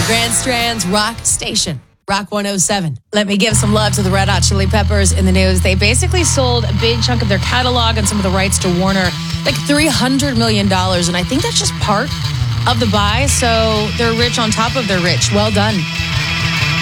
Grand Strand's Rock Station, Rock 107. Let me give some love to the Red Hot Chili Peppers in the news. They basically sold a big chunk of their catalog and some of the rights to Warner, like $300 million. And I think that's just part of the buy. So they're rich on top of their rich. Well done.